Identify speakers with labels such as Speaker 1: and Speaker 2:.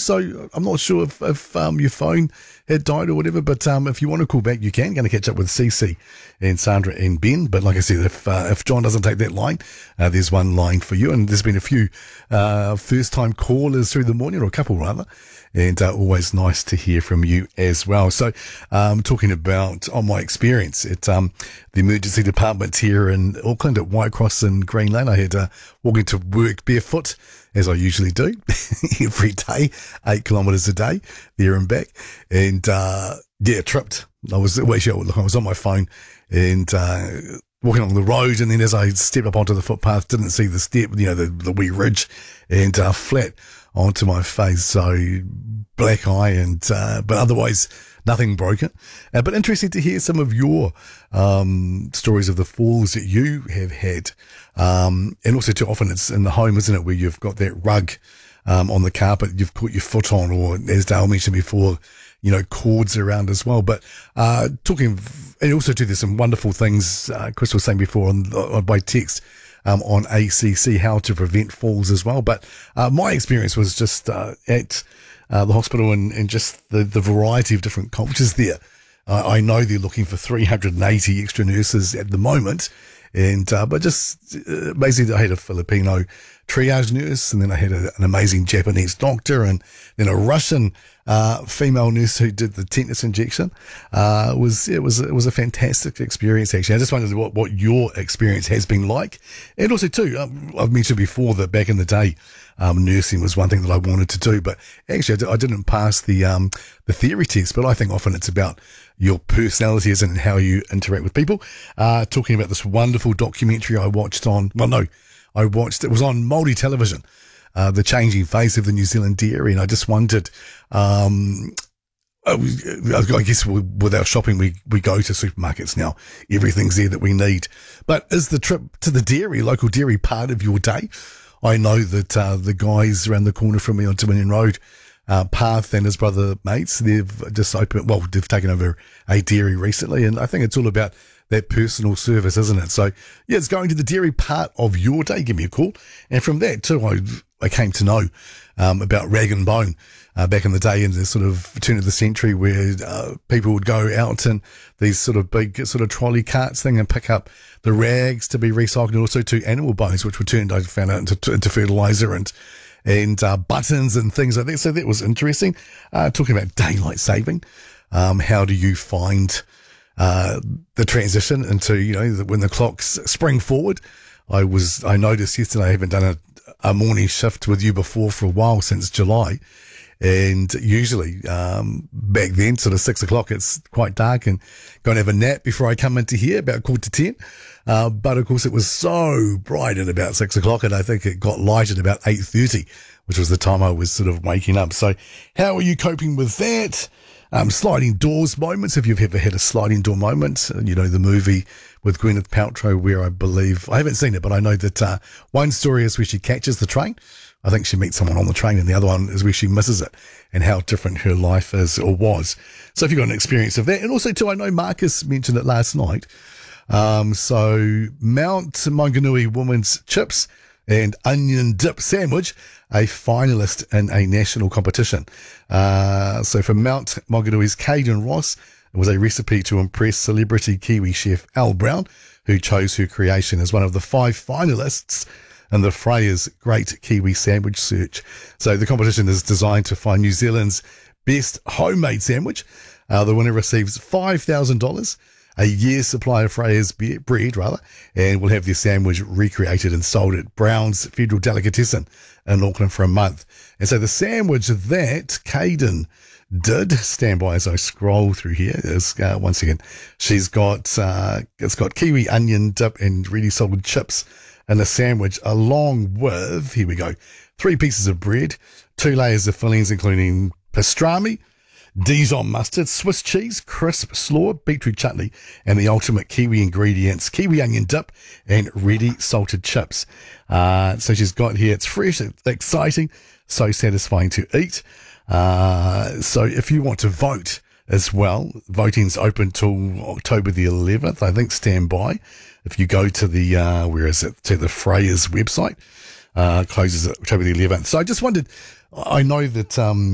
Speaker 1: so I'm not sure if your phone had died or whatever, but if you want to call back, you can. Going to catch up with Cece and Sandra and Ben. But like I said, if John doesn't take that line, there's one line for you. And there's been a few first-time callers through the morning, or a couple rather, and always nice to hear from you as well. So talking about my experience at the emergency department here in Auckland at Whitecross and Green Lane. I had walking to work barefoot, as I usually do, every day, 8 kilometres a day, there and back. And, tripped. I was on my phone and, walking along the road. And then as I stepped up onto the footpath, didn't see the step, the wee ridge, and, flat onto my face. So black eye and, but otherwise nothing broken. But interesting to hear some of your, stories of the falls that you have had. And also too often it's in the home, isn't it, where you've got that rug, on the carpet you've put your foot on, or as Dale mentioned before, cords around as well. But, talking, and also too, there's some wonderful things, Chris was saying before by text, on ACC, how to prevent falls as well. But, my experience was just, at, the hospital and just the variety of different cultures there. I know they're looking for 380 extra nurses at the moment. And, but just basically I had a Filipino triage nurse, and then I had an amazing Japanese doctor, and then a Russian, female nurse who did the tetanus injection. It was a fantastic experience actually. I just wondered what your experience has been like. And also too, I've mentioned before that back in the day, nursing was one thing that I wanted to do, but actually I didn't pass the theory test, but I think often it's about your personality, isn't it, and how you interact with people. Talking about this wonderful documentary I watched it was on Māori television, The Changing Face of the New Zealand Dairy, and I just wondered, I guess with our shopping, we go to supermarkets now. Everything's there that we need. But is the trip to the local dairy, part of your day? I know that the guys around the corner from me on Dominion Road, Path and his brother mates, they've taken over a dairy recently, and I think it's all about that personal service, isn't it? So, yeah, it's going to the dairy part of your day. Give me a call. And from that, too, I came to know about Rag and Bone back in the day, in the sort of turn of the century, where people would go out in these sort of big sort of trolley carts thing and pick up the rags to be recycled, and also to animal bones, which were turned, I found out, into fertilizer and buttons and things like that. So that was interesting. Talking about daylight saving. How do you find the transition into, when the clocks spring forward? I noticed yesterday I haven't done a morning shift with you before for a while, since July. And usually, back then, sort of 6 o'clock, it's quite dark, and go and have a nap before I come into here about 9:45. But of course it was so bright at about 6 o'clock, and I think it got light at about 8:30, which was the time I was sort of waking up. So how are you coping with that? Sliding doors moments, if you've ever had a sliding door moment. The movie with Gwyneth Paltrow, where I believe, I haven't seen it, but I know that one story is where she catches the train. I think she meets someone on the train, and the other one is where she misses it, and how different her life is or was. So if you've got an experience of that, and also too, I know Marcus mentioned it last night. So Mount Maunganui Women's Chips and Onion Dip Sandwich, a finalist in a national competition. So for Mount Maunganui's Caden Ross, it was a recipe to impress celebrity Kiwi chef Al Brown, who chose her creation as one of the 5 finalists in the Freya's Great Kiwi Sandwich Search. So the competition is designed to find New Zealand's best homemade sandwich. The winner receives $5,000, a year's supply of Freya's bread, and will have their sandwich recreated and sold at Brown's Federal Delicatessen in Auckland for a month. And so the sandwich that Caden did, stand by as I scroll through here, is, once again, she's got, it's got kiwi onion dip and ready salted chips in a sandwich, along with, here we go, 3 pieces of bread, 2 layers of fillings, including pastrami, Dijon mustard, Swiss cheese, crisp slaw, beetroot chutney, and the ultimate Kiwi ingredients, kiwi onion dip and ready salted chips. So she's got here, it's fresh, exciting, so satisfying to eat. So if you want to vote as well, voting's open till October the 11th. I think stand by. If you go to the, to the Freya's website, closes October the 11th. So I just wondered, I know that,